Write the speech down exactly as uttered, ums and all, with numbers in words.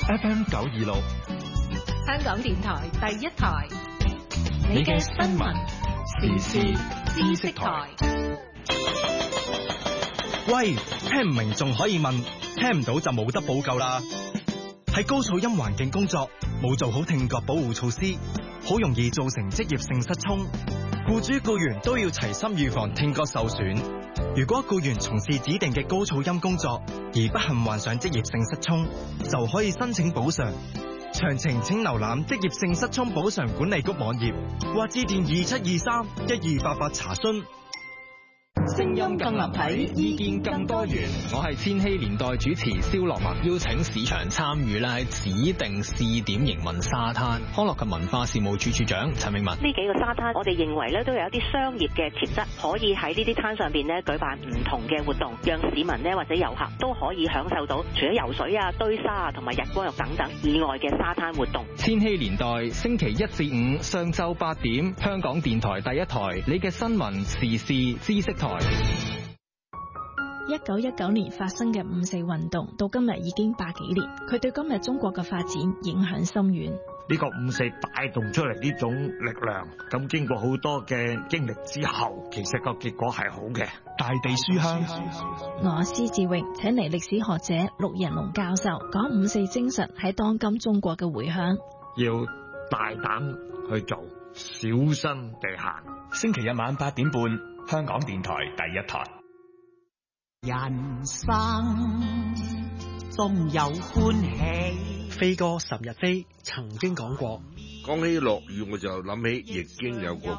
F M 九二六， 香港電台第一台， 你嘅新聞時事知識台。 喂，聽唔明仲可以問，聽唔到就冇得補救啦。喺高噪音環境工作，冇做好聽覺保護措施，好容易造成職業性失聰。僱主僱員都要齊心預防聽覺受損。如果僱員從事指定嘅高噪音工作，而不幸患上職業性失聰，就可以申請補償。詳情請瀏覽職業性失聰補償管理局網頁，或致電二七二三一二八八查詢。 聲音更立體，意見更多元。 我係千禧年代主持蕭樂文，邀請市場參與咧喺指定試點營運沙灘。康樂及文化事務處處長陳永文， 呢幾個沙灘，我哋認為咧都有一啲商業嘅潛質，可以喺呢啲灘上邊咧舉辦唔同嘅活動，讓市民咧或者遊客都可以享受到除咗游水啊、堆沙啊同埋日光浴等等以外嘅沙灘活動。 千禧年代星期一至五上晝八點，香港電台第一台，你嘅新聞時事知識台。 一九一九年發生嘅五四運動到今日已經百幾年，佢對今日中國嘅發展影響深遠。 呢個五四帶動出嚟呢種力量，咁經過好多嘅經歷之後，其實個結果係好嘅。 大地書香， 我施志榮請嚟歷史學者陸仁龍教授講五四精神喺當今中國嘅回響。 要大膽去做，小心地行。 星期日晚八點半，香港電台第一台。 人生總有歡喜。 飛哥十日飛曾經講過， 講起落雨我就諗起易經有個